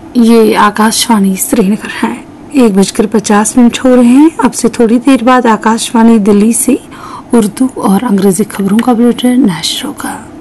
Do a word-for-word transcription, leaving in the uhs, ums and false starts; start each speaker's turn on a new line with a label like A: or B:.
A: ये आकाशवाणी श्रीनगर है। एक बजकर पचास मिनट हो रहे हैं। अब से थोड़ी देर बाद आकाशवाणी दिल्ली से उर्दू और अंग्रेजी खबरों का बुलेटिन नशर होगा।